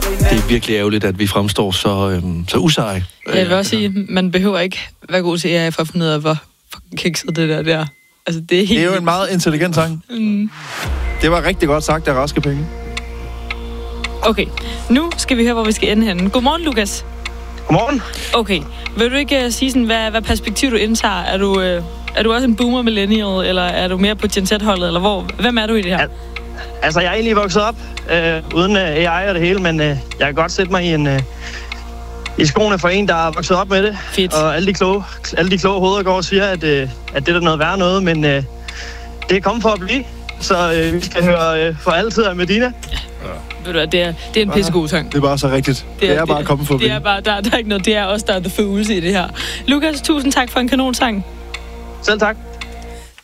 Det er virkelig ærgerligt, at vi fremstår så useje. Jeg vil også sige, man behøver ikke være god til AI for at finde ud af, hvor kikset det der. Altså, det er jo en meget intelligent sang. Det var rigtig godt sagt af Raske Penge. Okay, nu skal vi høre, hvor vi skal ende henne. Godmorgen, Lukas. Godmorgen. Okay, vil du ikke sige sådan, hvad perspektiv du indtager? Er du også en boomer millennial, eller er du mere på Gen Z-holdet, eller hvem er du i det her? Altså, jeg er egentlig vokset op uden AI og det hele, men jeg kan godt sætte mig i skoene for en, der er vokset op med det. Fedt. Og alle de kloge hoveder går og siger, at det er noget værd noget, men det er kommet for at blive. Så vi skal høre for altid af Medina. Ved du hvad, det er en pissegod sang. Det er bare så rigtigt. Det er bare kommet for at blive. Det er bare, der er ikke noget, det er også der er the fools i det her. Lukas, tusind tak for en kanonsang. Selv tak.